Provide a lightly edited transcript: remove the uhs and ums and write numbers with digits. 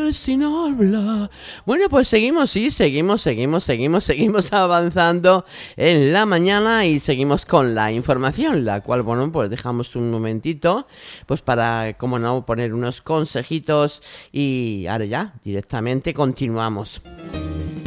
sin hablar. Bueno, pues seguimos avanzando en la mañana y seguimos con la información, la cual, bueno, pues dejamos un momentito, pues para, como no, poner unos consejitos y ahora ya, directamente continuamos.